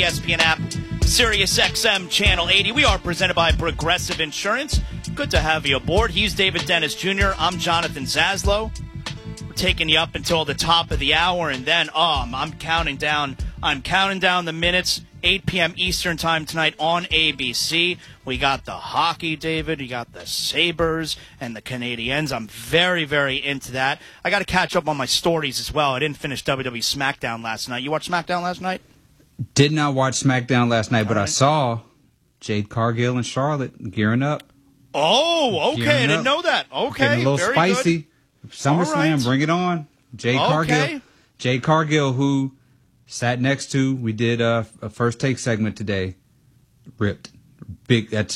ESPN app, Sirius XM Channel 80. We are presented by Progressive Insurance. Good to have you aboard. He's David Dennis Jr. I'm Jonathan Zaslow. We're taking you up until the top of the hour, and then I'm counting down the minutes. 8 p.m. Eastern time tonight on ABC. We got the hockey, David. You got the Sabres and the Canadiens. I'm very, very into that. I got to catch up on my stories as well. I didn't finish WWE SmackDown last night. You watched SmackDown last night? Did not watch SmackDown last night, but I saw Jade Cargill and Charlotte gearing up. Oh, okay. I didn't know that. Okay. Getting a little very spicy. Good. SummerSlam, Right. bring it on. Jade Cargill, who sat next to, we did a first take segment today. Ripped. Big. That's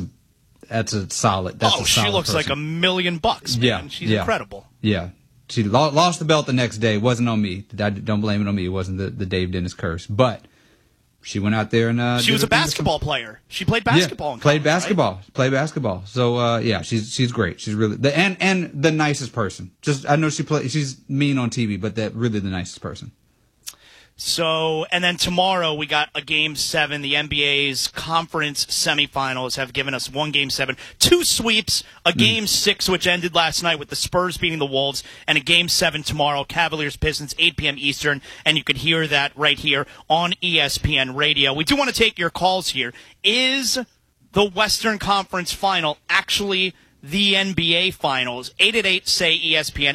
a solid. She looks like $1 million, man. Yeah. She's incredible. Yeah. She lost the belt the next day. It wasn't on me. Don't blame it on me. It wasn't the Dave Dennis curse. But she went out there and she was a basketball player. She played basketball in college, played basketball. Right? Played basketball. So she's great. She's really and the nicest person. I know she's mean on TV, but really the nicest person. So, and then tomorrow we got a Game 7. The NBA's conference semifinals have given us one Game 7, two sweeps, a Game 6, which ended last night with the Spurs beating the Wolves, and a Game 7 tomorrow, Cavaliers-Pistons, 8 p.m. Eastern, and you can hear that right here on ESPN Radio. We do want to take your calls here. Is the Western Conference Final actually the NBA Finals? 888-SAY-ESPN,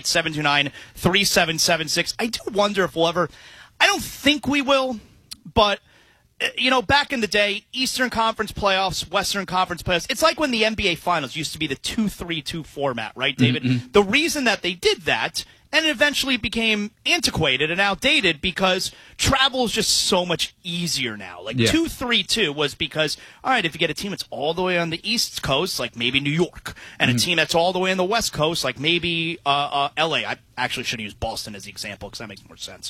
888-729-3776. I do wonder if we'll ever... I don't think we will, but, back in the day, Eastern Conference playoffs, Western Conference playoffs, it's like when the NBA Finals used to be the 2-3-2 format, right, David? Mm-hmm. The reason that they did that, and it eventually became antiquated and outdated because travel is just so much easier now. 2-3-2 was because, all right, if you get a team that's all the way on the East Coast, like maybe New York, and a team that's all the way on the West Coast, like maybe L.A. I actually should have used Boston as the example because that makes more sense.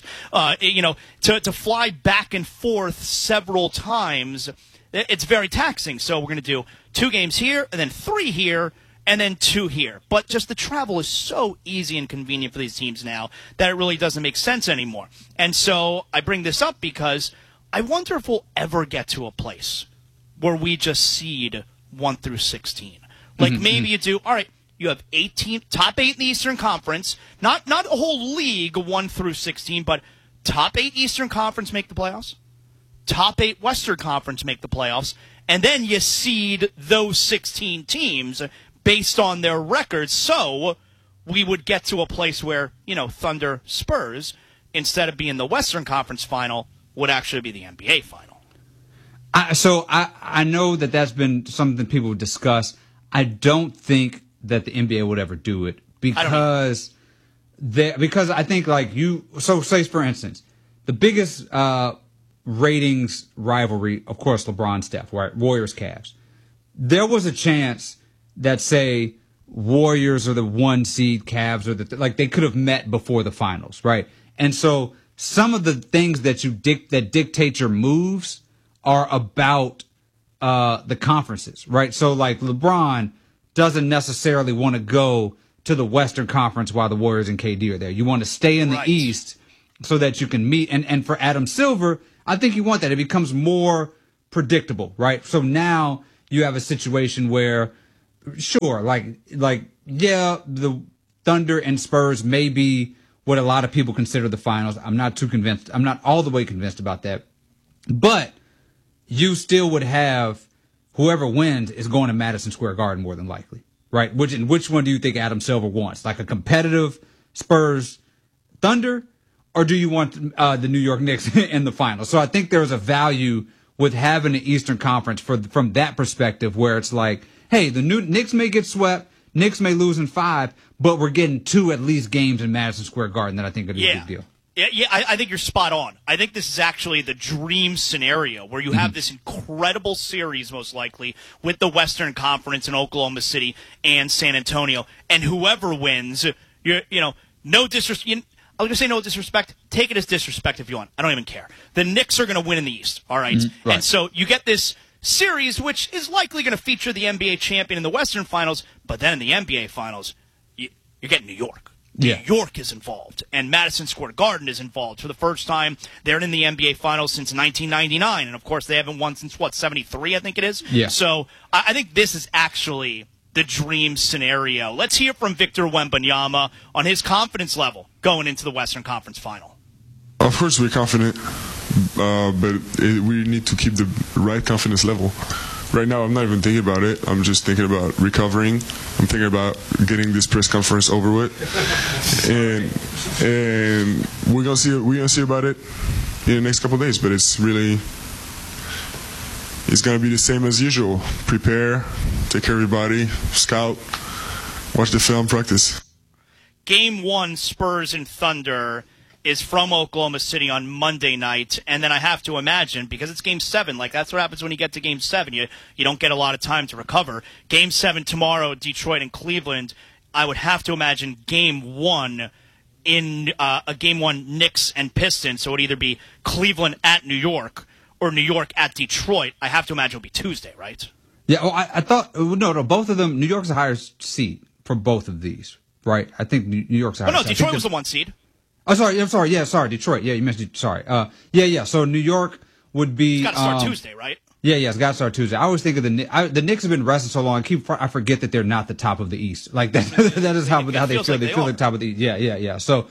To fly back and forth several times, it's very taxing. So we're going to do 2 games here and then 3 here, and then 2 here. But just the travel is so easy and convenient for these teams now that it really doesn't make sense anymore. And so I bring this up because I wonder if we'll ever get to a place where we just seed 1 through 16. Maybe you do, all right, you have 18, top 8 in the Eastern Conference, not a whole league 1 through 16, but top 8 Eastern Conference make the playoffs, top 8 Western Conference make the playoffs, and then you seed those 16 teams based on their records, so we would get to a place where, Thunder Spurs, instead of being the Western Conference Final, would actually be the NBA Final. I know that's been something people discuss. I don't think that the NBA would ever do it because I think say for instance, the biggest ratings rivalry, of course, LeBron Steph, right? Warriors Cavs. There was a chance that say Warriors or the 1 seed, Cavs or they could have met before the finals, right? And so some of the things that that dictate your moves are about the conferences, right? So LeBron doesn't necessarily want to go to the Western Conference while the Warriors and KD are there. You want to stay in the East so that you can meet. And for Adam Silver, I think you want that. It becomes more predictable, right? So now you have a situation where sure, the Thunder and Spurs may be what a lot of people consider the finals. I'm not too convinced. I'm not all the way convinced about that. But you still would have whoever wins is going to Madison Square Garden more than likely, right? Which one do you think Adam Silver wants? Like a competitive Spurs Thunder, or do you want the New York Knicks in the finals? So I think there's a value with having the Eastern Conference from that perspective where it's like, hey, the Knicks may get swept, Knicks may lose in 5, but we're getting 2 at least games in Madison Square Garden that I think would be a big deal. Yeah, I think you're spot on. I think this is actually the dream scenario where you have this incredible series, most likely, with the Western Conference in Oklahoma City and San Antonio, and whoever wins, no disrespect. I was going to say no disrespect. Take it as disrespect if you want. I don't even care. The Knicks are going to win in the East, all right? Right. And so you get this series, which is likely going to feature the NBA champion in the Western Finals, but then in the NBA Finals, you're getting New York. Yeah. New York is involved, and Madison Square Garden is involved. For the first time, they're in the NBA Finals since 1999, and of course they haven't won since, 73, I think it is? Yeah. So I think this is actually the dream scenario. Let's hear from Victor Wembanyama on his confidence level going into the Western Conference Final. Of course we're confident, but we need to keep the right confidence level. Right now, I'm not even thinking about it. I'm just thinking about recovering. I'm thinking about getting this press conference over with, and we're gonna see about it in the next couple of days. But it's gonna be the same as usual. Prepare, take care of everybody, scout, watch the film, practice. Game 1, Spurs and Thunder, is from Oklahoma City on Monday night, and then I have to imagine, because it's Game 7, like that's what happens when you get to Game 7. You don't get a lot of time to recover. Game 7 tomorrow, Detroit and Cleveland. I would have to imagine Game 1 in a Game 1 Knicks and Pistons, so it would either be Cleveland at New York or New York at Detroit. I have to imagine it would be Tuesday, right? Yeah, I thought, no, both of them, New York's a higher seed for both of these, right? I think New York's a higher seed. No, Detroit was the 1 seed. Oh, sorry. I'm sorry. Yeah, sorry. Detroit. Yeah, you mentioned. Sorry. Yeah. So New York would be. It's got to start Tuesday, right? Yeah. It's got to start Tuesday. I always think of the Knicks have been resting so long. I forget that they're not the top of the East. Like that. That is how they feel. Like they feel the top of the East. Yeah. So,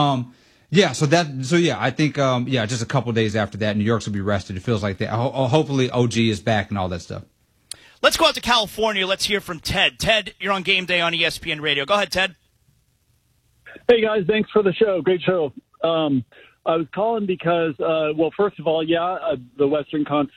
I think, just a couple days after that, New York's will be rested. It feels like that. Hopefully, OG is back and all that stuff. Let's go out to California. Let's hear from Ted. Ted, you're on Game Day on ESPN Radio. Go ahead, Ted. Hey, guys, thanks for the show. Great show. I was calling because, first of all, the Western Conference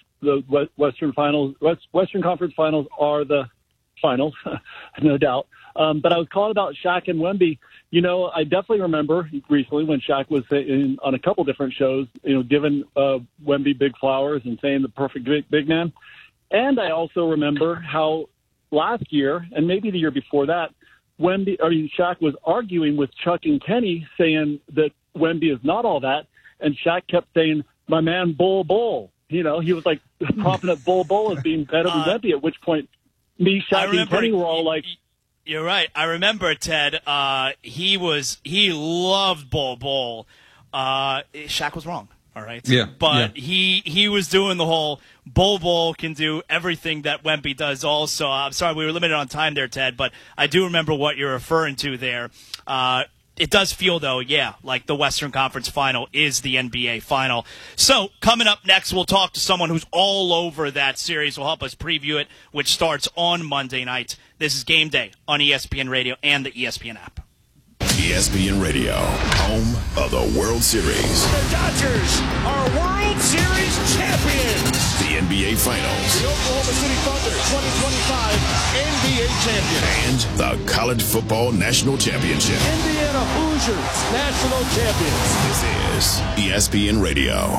Finals are the finals, no doubt. But I was calling about Shaq and Wemby. You know, I definitely remember recently when Shaq was on a couple different shows, giving Wemby big flowers and saying the perfect big man. And I also remember how last year, and maybe the year before that, Shaq was arguing with Chuck and Kenny, saying that Wemby is not all that, and Shaq kept saying, "My man, Bull." He was like propping up Bull as being better than Wemby. At which point, Shaq, and Kenny were all like, "You're right." I remember, Ted. He loved Bull. Shaq was wrong. All right. Yeah. But he was doing the whole Bull can do everything that Wemby does also. I'm sorry, we were limited on time there, Ted, but I do remember what you're referring to there. It does feel, though, like the Western Conference Final is the NBA Final. So coming up next, we'll talk to someone who's all over that series. Will help us preview it, which starts on Monday night. This is Game Day on ESPN Radio and the ESPN app. ESPN Radio, home of the World Series. The Dodgers are World Series champions. The NBA Finals. The Oklahoma City Thunder 2025 NBA champion. And the College Football National Championship. Indiana Hoosiers national champions. This is ESPN Radio.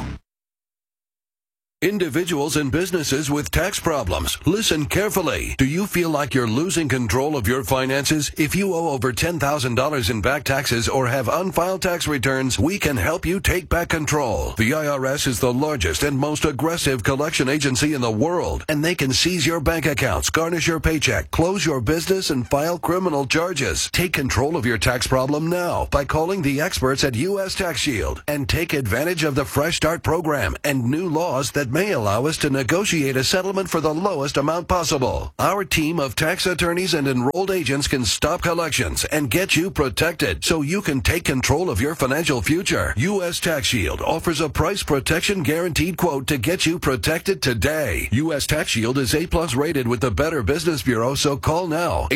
Individuals and businesses with tax problems, listen carefully. Do you feel like you're losing control of your finances? If you owe over $10,000 in back taxes or have unfiled tax returns, we can help you take back control. The IRS is the largest and most aggressive collection agency in the world, and they can seize your bank accounts, garnish your paycheck, close your business, and file criminal charges. Take control of your tax problem now by calling the experts at U.S. Tax Shield and take advantage of the Fresh Start program and new laws that may allow us to negotiate a settlement for the lowest amount possible. Our team of tax attorneys and enrolled agents can stop collections and get you protected so you can take control of your financial future. U.S. Tax Shield offers a price protection guaranteed quote to get you protected today. U.S. Tax Shield is A+ rated with the Better Business Bureau, so call now.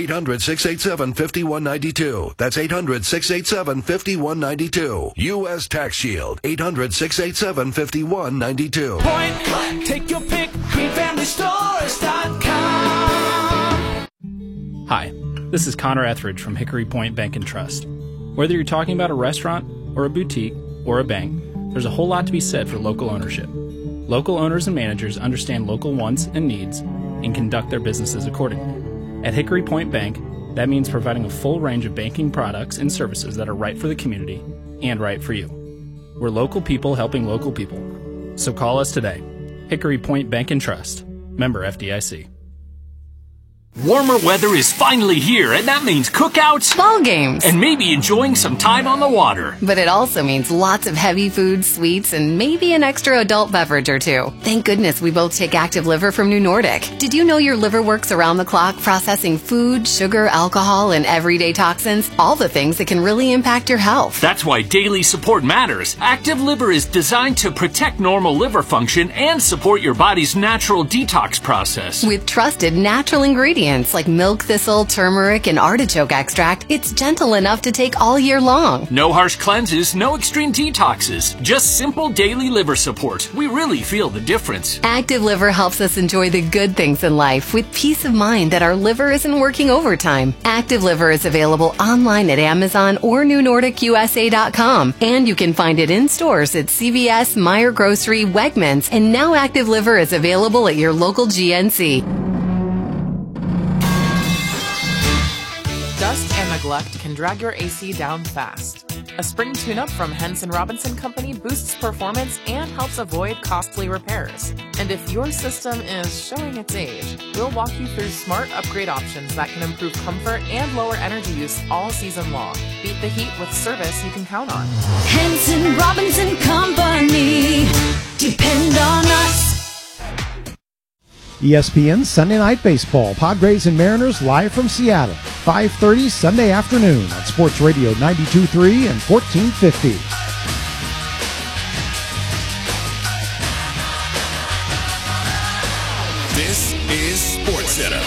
800-687-5192. That's 800-687-5192. U.S. Tax Shield. 800-687-5192. Take your pick, greenfamilystories.com. Hi, this is Connor Etheridge from Hickory Point Bank and Trust. Whether you're talking about a restaurant or a boutique or a bank, there's a whole lot to be said for local ownership. Local owners and managers understand local wants and needs and conduct their businesses accordingly. At Hickory Point Bank, that means providing a full range of banking products and services that are right for the community and right for you. We're local people helping local people. So call us today. Hickory Point Bank and Trust. Member FDIC. Warmer weather is finally here, and that means cookouts, ball games, and maybe enjoying some time on the water. But it also means lots of heavy foods, sweets, and maybe an extra adult beverage or two. Thank goodness we both take Active Liver from New Nordic. Did you know your liver works around the clock processing food, sugar, alcohol, and everyday toxins? All the things that can really impact your health. That's why daily support matters. Active Liver is designed to protect normal liver function and support your body's natural detox process. With trusted natural ingredients like milk thistle, turmeric, and artichoke extract, it's gentle enough to take all year long. No harsh cleanses, no extreme detoxes, just simple daily liver support. We really feel the difference. Active Liver helps us enjoy the good things in life with peace of mind that our liver isn't working overtime. Active Liver is available online at Amazon or NewNordicUSA.com, and you can find it in stores at CVS, Meijer Grocery, Wegmans, and now Active Liver is available at your local GNC. Dust and neglect can drag your AC down fast. A spring tune-up from Henson Robinson Company boosts performance and helps avoid costly repairs. And if your system is showing its age, we'll walk you through smart upgrade options that can improve comfort and lower energy use all season long. Beat the heat with service you can count on. Henson Robinson Company. Depend on us. ESPN Sunday Night Baseball. Padres and Mariners live from Seattle. 5:30 Sunday afternoon on Sports Radio 92.3 and 1450. This is SportsCenter.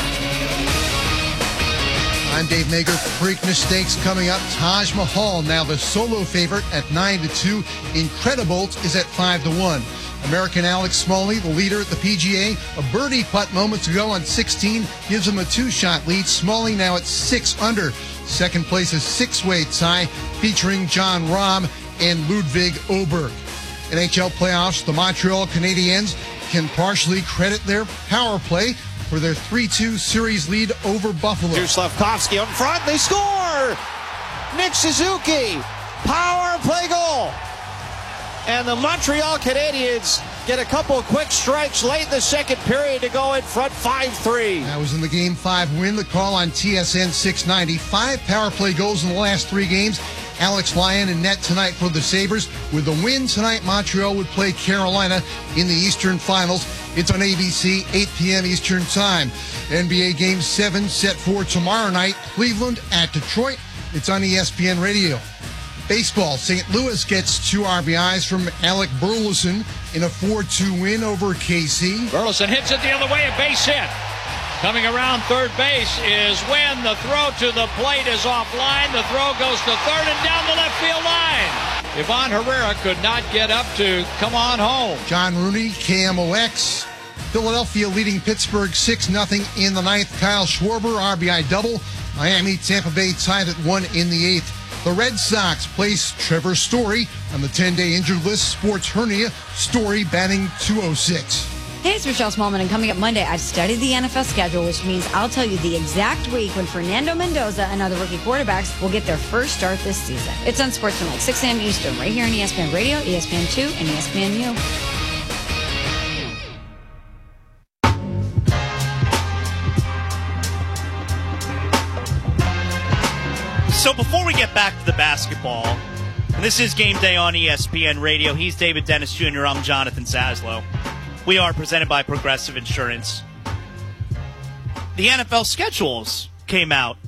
I'm Dave Mager. Preakness Stakes coming up. Taj Mahal now the solo favorite at 9-2. Incredibolt is at 5-1. American Alex Smalley, the leader at the PGA, a birdie putt moments ago on 16 gives him a 2-shot lead. Smalley now at 6 under. Second place is 6-way tie featuring John Rahm and Ludwig Oberg. NHL playoffs, the Montreal Canadiens can partially credit their power play for their 3-2 series lead over Buffalo. Here's Slavkovsky out in front. They score! Nick Suzuki, power play goal. And the Montreal Canadiens get a couple of quick strikes late in the second period to go in front 5-3. That was in the Game 5 win. The call on TSN 690. 5 power play goals in the last 3 games. Alex Lyon in net tonight for the Sabres. With the win tonight, Montreal would play Carolina in the Eastern Finals. It's on ABC, 8 p.m. Eastern Time. NBA Game 7 set for tomorrow night. Cleveland at Detroit. It's on ESPN Radio. Baseball, St. Louis gets 2 RBIs from Alec Burleson in a 4-2 win over KC. Burleson hits it the other way, a base hit. Coming around third base is when the throw to the plate is offline. The throw goes to third and down the left field line. Ivan Herrera could not get up to come on home. John Rooney, KMOX. Philadelphia leading Pittsburgh 6-0 in the 9th. Kyle Schwarber, RBI double. Miami, Tampa Bay tied at 1 in the 8th. The Red Sox place Trevor Story on the 10-day injured list. Sports hernia. Story batting .206. Hey, it's Michelle Smallman, and coming up Monday, I've studied the NFL schedule, which means I'll tell you the exact week when Fernando Mendoza and other rookie quarterbacks will get their first start this season. It's on Sports Tonight, 6 a.m. Eastern, right here on ESPN Radio, ESPN2, and ESPNU. So before we get back to the basketball, and this is Game Day on ESPN Radio. He's David Dennis Jr. I'm Jonathan Zaslow. We are presented by Progressive Insurance. The NFL schedules came out